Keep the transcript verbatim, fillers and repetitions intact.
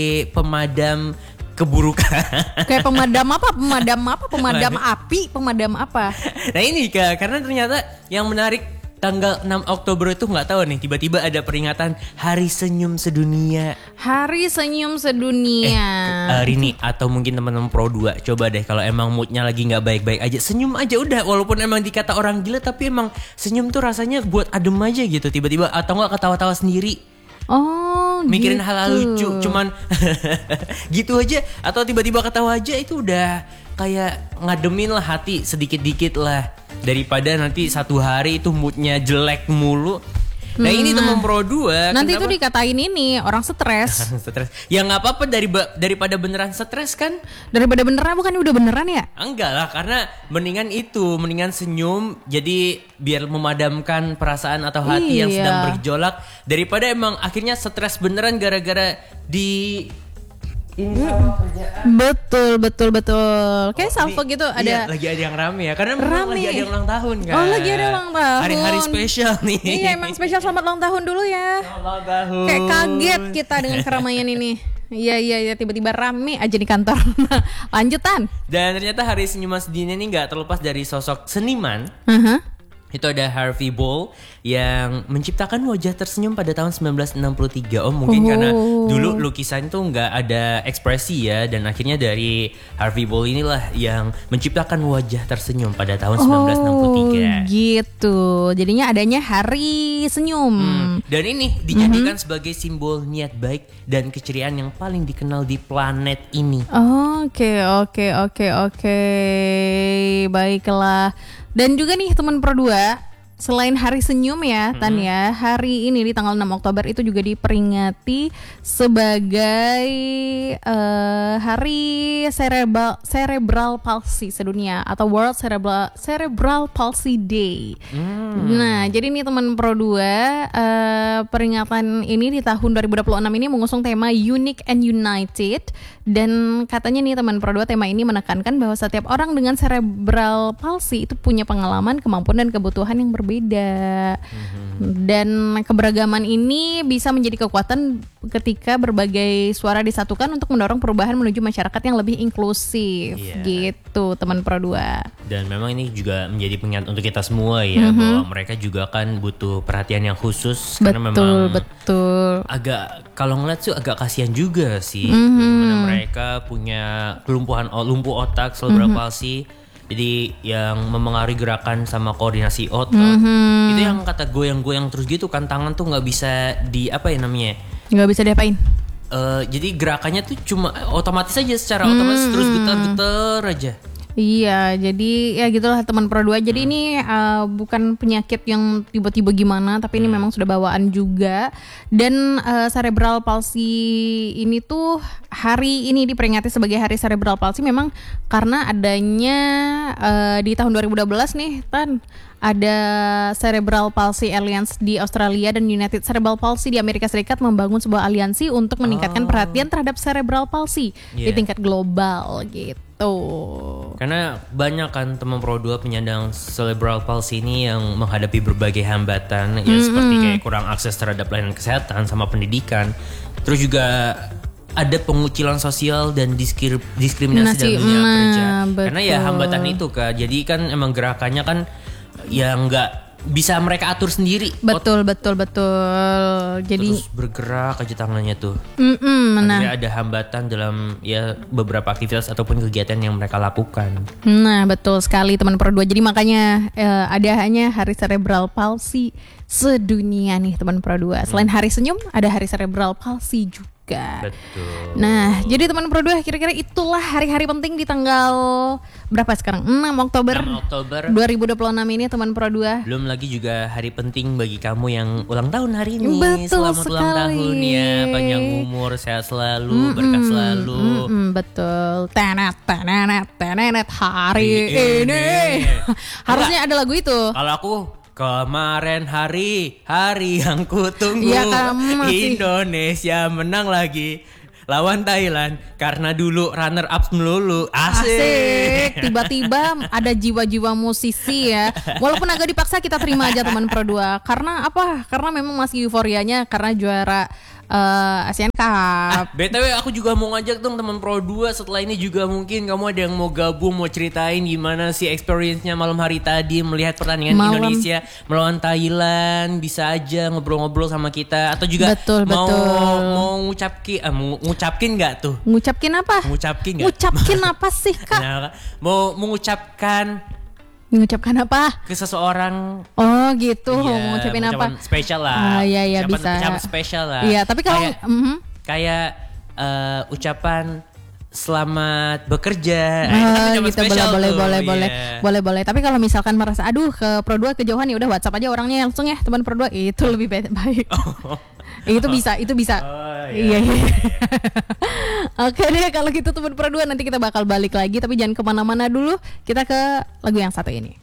pemadam keburukan. Kayak pemadam apa? Pemadam apa? Pemadam api? Pemadam apa? Nah ini Kak, karena ternyata yang menarik tanggal enam Oktober itu nggak tahu nih, tiba-tiba ada peringatan Hari Senyum Sedunia. Hari Senyum Sedunia. Eh, uh, Rini atau mungkin teman-teman Pro dua, coba deh kalau emang moodnya lagi nggak baik-baik aja, senyum aja udah. Walaupun emang dikata orang gila, tapi emang senyum tuh rasanya buat adem aja gitu. Tiba-tiba atau nggak ketawa-tawa sendiri. Oh, mikirin gitu. hal-hal lucu, cuman gitu aja. Atau tiba-tiba ketawa aja, itu udah kayak ngademin lah hati sedikit-dikit lah, daripada nanti satu hari itu moodnya jelek mulu. Nah hmm. ini teman Pro dua nanti kenapa? Tuh dikatain ini orang stres. Stres. Ya nggak apa-apa dari daripada beneran stres kan? Daripada beneran, bukan udah beneran ya? Enggak lah, karena mendingan itu, mendingan senyum. Jadi biar memadamkan perasaan atau hati iya. yang sedang bergejolak, daripada emang akhirnya stres beneran gara-gara di ini sama kerjaan. Betul, betul, betul. Kayak oh, salvo gitu iya, ada. Lagi ada yang rame ya, karena memang lagi ada ulang tahun kan. Oh, lagi ada ulang tahun. Hari-hari spesial nih. Iya, emang spesial, selamat ulang tahun dulu ya. Selamat ulang tahun. Kayak kaget kita dengan keramaian ini. Iya, iya, iya, tiba-tiba rame aja di kantor. Lanjutan. Dan ternyata Hari Senyum Sedunia ini nggak terlepas dari sosok seniman. Uh-huh. Itu ada Harvey Ball yang menciptakan wajah tersenyum pada tahun sembilan belas enam puluh tiga. Oh mungkin oh. karena dulu lukisan itu nggak ada ekspresi ya, dan akhirnya dari Harvey Ball inilah yang menciptakan wajah tersenyum pada tahun oh, sembilan belas enam puluh tiga. Gitu, jadinya adanya Hari Senyum. Hmm. Dan ini dijadikan mm-hmm. sebagai simbol niat baik dan keceriaan yang paling dikenal di planet ini. Oke, oke, oke, oke, baiklah. Dan juga nih teman Pro dua, selain Hari Senyum ya, Tan hmm. ya, hari ini di tanggal enam Oktober itu juga diperingati sebagai uh, Hari Cerebral Cerebral Palsy sedunia atau World Cerebral Cerebral Palsy Day. Hmm. Nah, jadi nih teman Pro dua, uh, peringatan ini di tahun dua ribu dua puluh enam ini mengusung tema Unique and United, dan katanya nih teman Pro dua, tema ini menekankan bahwa setiap orang dengan cerebral palsy itu punya pengalaman, kemampuan dan kebutuhan yang berbeda. Beda mm-hmm. dan keberagaman ini bisa menjadi kekuatan ketika berbagai suara disatukan untuk mendorong perubahan menuju masyarakat yang lebih inklusif. Yeah. Gitu teman Pro dua. Dan memang ini juga menjadi pengingat untuk kita semua ya, mm-hmm. bahwa mereka juga kan butuh perhatian yang khusus. Betul, karena memang betul. Agak kalau ngeliat tuh agak kasihan juga sih, mm-hmm. karena mereka punya kelumpuhan lumpuh otak, cerebral mm-hmm. palsy. Jadi yang memengaruhi gerakan sama koordinasi otot, mm-hmm. itu yang kata goyang-goyang terus gitu kan, tangan tuh nggak bisa di apa ya namanya? Nggak bisa diapain? Uh, jadi gerakannya tuh cuma otomatis aja, secara otomatis mm-hmm. terus getar-getar aja. Iya, jadi ya gitulah teman Pro dua. Jadi hmm. ini uh, bukan penyakit yang tiba-tiba gimana, tapi ini hmm. memang sudah bawaan juga. Dan uh, cerebral palsy ini tuh hari ini diperingati sebagai Hari Cerebral Palsy memang karena adanya uh, di tahun dua ribu dua belas nih, Tan, ada Cerebral Palsy Alliance di Australia dan United Cerebral Palsy di Amerika Serikat membangun sebuah aliansi untuk meningkatkan oh. perhatian terhadap cerebral palsy yeah. di tingkat global gitu. Karena banyak kan teman Pro dua penyandang cerebral palsy ini yang menghadapi berbagai hambatan ya, mm-hmm. seperti kayak kurang akses terhadap layanan kesehatan sama pendidikan. Terus juga ada pengucilan sosial dan diskri- diskriminasi Nasi, dalam dunia nah, kerja. Betul. Karena ya hambatan itu Kak. Jadi kan emang gerakannya kan ya nggak bisa mereka atur sendiri. Betul, betul, betul. Jadi terus bergerak aja tangannya tuh. Nah, ada hambatan dalam ya beberapa aktivitas ataupun kegiatan yang mereka lakukan. Nah, betul sekali teman Pro dua. Jadi makanya eh, ada hanya Hari Cerebral Palsy sedunia nih teman Pro dua. Selain Hari Senyum, ada Hari Cerebral Palsy juga. Betul. Nah, jadi teman Pro dua, kira-kira itulah hari-hari penting di tanggal berapa sekarang? enam Oktober dua ribu dua puluh enam ini teman Pro dua. Belum lagi juga hari penting bagi kamu yang ulang tahun hari ini. Betul Selamat sekali. Ulang tahun ya, panjang umur, sehat selalu, mm-mm, berkah selalu. Mm-mm, betul. Tenet, tenet, tenet hari ini. ini. Harusnya ada lagu itu. Kalau aku kemarin hari, hari yang kutunggu, ya, masih... Indonesia menang lagi lawan Thailand karena dulu runner up melulu. Asik. Asik. Tiba-tiba ada jiwa-jiwa musisi ya. Walaupun agak dipaksa kita terima aja teman Pro dua. Karena apa? Karena memang masih euforianya karena juara uh, Asian Cup. Ah, B T W aku juga mau ngajak dong teman Pro dua setelah ini juga mungkin kamu ada yang mau gabung, mau ceritain gimana sih experience-nya malam hari tadi melihat pertandingan malam. Indonesia melawan Thailand, bisa aja ngobrol-ngobrol sama kita atau juga betul, mau betul. mau ngucapkin ah, mau ngucapkin nggak tuh? Ngucapkin apa? Ngucapkin nggak? Ngucapkin apa sih Kak? Nah, mau mengucapkan mengucapkan apa? Ke seseorang. Oh gitu, iya, mengucapin apa? Spesial lah. Ah, iya iya ucapan, bisa. Ucapan spesial lah. Iya, tapi kalau kayak, mm-hmm. kayak uh, ucapan selamat bekerja. Ah, gitu, boleh boleh tuh. boleh yeah. boleh boleh boleh. Tapi kalau misalkan merasa aduh ke Pro dua kejauhan ya udah WhatsApp aja orangnya langsung ya teman Pro dua itu lebih baik. Oh. itu bisa itu bisa. Oh, iya. iya. iya. Oke deh kalau gitu teman Pro dua nanti kita bakal balik lagi tapi jangan kemana-mana dulu. Kita ke lagu yang satu ini.